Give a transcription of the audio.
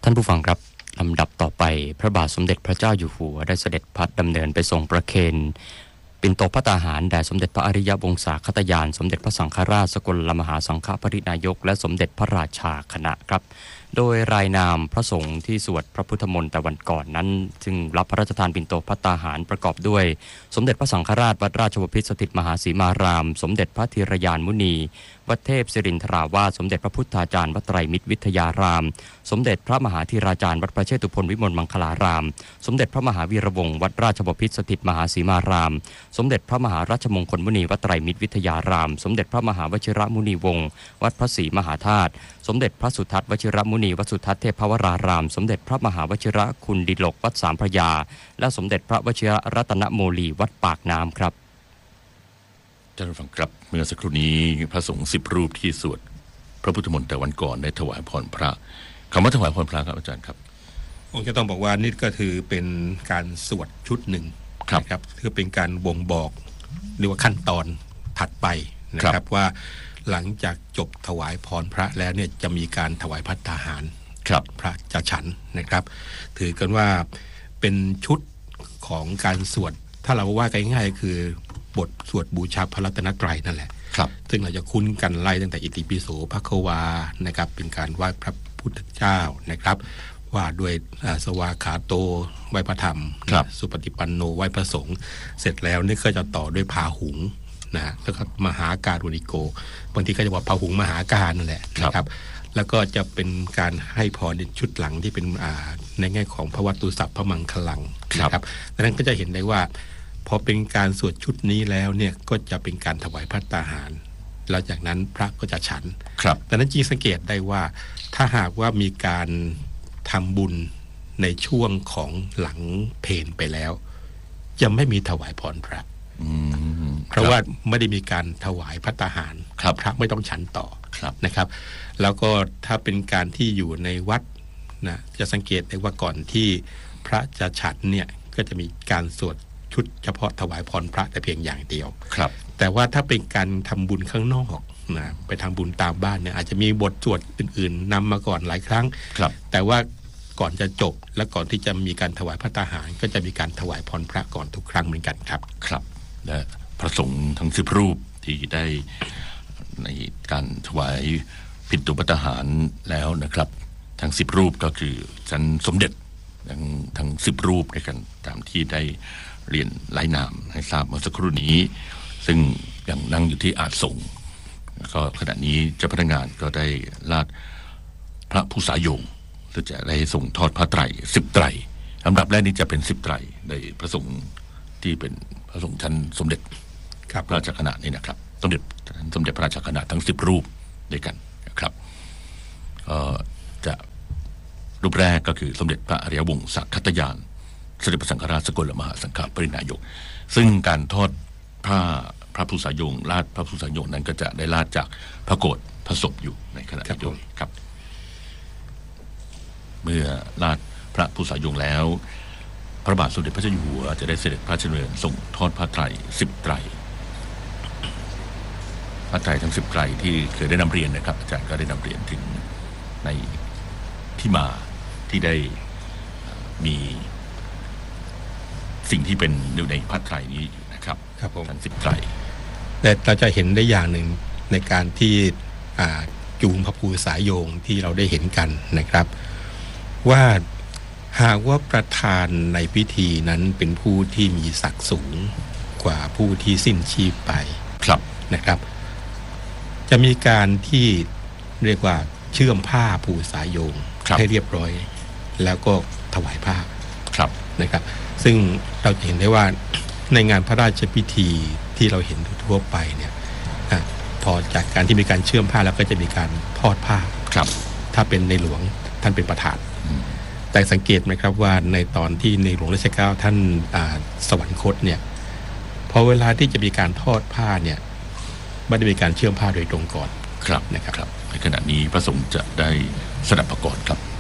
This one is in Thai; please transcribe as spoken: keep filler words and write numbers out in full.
ท่านผู้ฟังครับลำดับต่อไปพระบาทสมเด็จพระเจ้าอยู่หัวได้เสด็จพัดดำเนินไปทรงประเคนปิ่นโตภัตตาหารแด่สมเด็จพระอริยวงศาคตยานสมเด็จพระสังฆราชสกลมหาสังฆปรินายกและสมเด็จพระราชาคณะครับโดยรายนามพระสงฆ์ที่สวดพระพุทธมนต์แต่วันก่อนนั้นจึงรับพระราชทานปิ่นโตภัตตาหารประกอบด้วยสมเด็จพระสังฆราชวัดราชบพิตรสถิตมหาสีมารามสมเด็จพระธีรยานมุนีวัดเทพศิรินทราวาสสมเด็จพระพุทธาจารย์วัดไตรมิตรวิทยารามสมเด็จพระมหาธีราจารย์วัดพระเชตุพนวิมลมังคลารามสมเด็จพระมหาวีระวงศ์วัดราชบพิตรสถิตมหาสีมารามสมเด็จพระมหาราชมงคลมุนีวัดไตรมิตรวิทยารามสมเด็จพระมหาวชิรมุนีวงศ์วัดพระศรีมหาธาตุสมเด็จพระสุทัศน์วชิรมุนีวัดสุทัศน์เทพวรารามสมเด็จพระมหาวชิรคุณดิลกวัดสามพระยาและสมเด็จพระวชิรรัตนโมลีวัดปากน้ำครับท่านผู้ฟังครับเมื่อสักครู่นี้พระสงฆ์สิบรูปที่สวดพระพุทธมนต์แต่วันก่อนได้ถวายพรพระคำว่าถวายพรพระครับอาจารย์ครับผมจะต้องบอกว่านี่ก็ถือเป็นการสวดชุดหนึ่งนะครับคือเป็นการบ่งบอกหรือว่าขั้นตอนถัดไปนะครับว่าหลังจากจบถวายพรพระแล้วเนี่ยจะมีการถวายภัตตาหารพระจะฉันนะครับถือกันว่าเป็นชุดของการสวดถ้าเราว่าง่ายๆคือบทสวดบูชาพระรัตนตรัยนั่นแหละซึ่งเราจะคุ้นกันไล่ตั้งแต่อิติปิโสภควานะครับเป็นการไหว้พระพุทธเจ้านะครับว่าด้วยสวากขาโตไหว้พระธรรมสุปฏิปันโนไหว้พระสงฆ์เสร็จแล้วนี่ก็จะต่อด้วยพาหุงนะแล้วก็มหาการุณิโกบางทีก็จะว่าพาหุงมหาการนั่นแหละนะครับแล้วก็จะเป็นการให้พรในชุดหลังที่เป็นในแง่ของพระวัตตุสัพพะมังคลังนะครับดังนั้นก็จะเห็นได้ว่าพอเป็นการสวดชุดนี้แล้วเนี่ยก็จะเป็นการถวายภัตตาหารแล้วจากนั้นพระก็จะฉันดังนั้นจีสังเกตได้ว่าถ้าหากว่ามีการทำบุญในช่วงของหลังเพลไปแล้วจะไม่มีถวายพรพระเพราะว่าไม่ได้มีการถวายภัตตาหารพระไม่ต้องฉันต่อนะครับแล้วก็ถ้าเป็นการที่อยู่ในวัดนะจะสังเกตได้ว่าก่อนที่พระจะฉันเนี่ยก็จะมีการสวดชุดเฉพาะถวายพรพระแต่เพียงอย่างเดียวแต่ว่าถ้าเป็นการทำบุญข้างนอกนะไปทำบุญตามบ้านเนี่ยอาจจะมีบทสวดอื่นๆนำมาก่อนหลายครั้งแต่ว่าก่อนจะจบและก่อนที่จะมีการถวายภัตตาหารก็จะมีการถวายพรพระก่อนทุกครั้งเหมือนกันครับครับและพระสงฆ์ทั้งสิบรูปที่ได้ในการถวายปิ่นโตภัตตาหารแล้วนะครับทั้งสิบรูปก็คือชั้นสมเด็จทั้งทั้งสิบรูปด้วยกันตามที่ได้เรียนรายนามให้ทราบเมื่อสักครู่นี้ซึ่งยังนั่งอยู่ที่อาสงฆ์ก็ขณะนี้เจ้าพนักงานก็ได้ลาดพระผู้สายงซึ่งจะได้ส่งทอดพระไตรสิบไตรลำดับแรกนี้จะเป็นสิบไตรในพระสงฆ์ที่เป็นพระสงฆ์ชั้นสมเด็จพระราชคณะนี่นะครับสมเด็จสมเด็จพระราชคณะทั้งสิบรูปด้วยกันนะครับก็จะรูปแรกก็คือสมเด็จพระอริยวงศาคตยานสมเด็จพระสังฆราชสกลมหาสังฆปรินายกซึ่งการทอดผ้าพระผู้สายงลาดพระผู้สายงนั้นก็จะได้ลาดจากพระโกฐพระศพอยู่ในขณะนี้ด้วยครับเมื่อลาดพระผู้สายงแล้วพระบาทสมเด็จพระเจ้าอยู่หัวจะได้เสด็จพระราชดำเนินส่งทอดผ้าไตรสิบไตรผ้าไตรทั้งสิบไตรที่เคยได้นำเรียนนะครับอาจารย์ก็ได้นำเรียนถึงในที่มาที่ได้มีสิ่งที่เป็นอยู่ในผ้าไตรนี้นะครับทั้งสิบไตรแต่เราจะเห็นได้อย่างหนึ่งในการที่จูงพระภูสายโยงที่เราได้เห็นกันนะครับว่าหากว่าประธานในพิธีนั้นเป็นผู้ที่มีศักดิ์สูงกว่าผู้ที่สิ้นชีพไปนะครับจะมีการที่เรียกว่าเชื่อมผ้าภูสายโยงให้เรียบร้อยแล้วก็ถวายผ้านะครับซึ่งเราจะเห็นได้ว่าในงานพระราชพิธีที่เราเห็นทั่วไปเนี่ยพอจากการที่มีการเชื่อมผ้าแล้วก็จะมีการทอดผ้าถ้าเป็นในหลวงท่านเป็นประธานแต่สังเกตไหมครับว่าในตอนที่ในหลวงรัชกาลที่เก้าท่านสวรรคตเนี่ยพอเวลาที่จะมีการทอดผ้าเนี่ยไม่ได้มีการเชื่อมผ้าโดยตรงก่อนครับนะครับในขณะนี้พระสงฆ์จะได้สดับประกอบครับ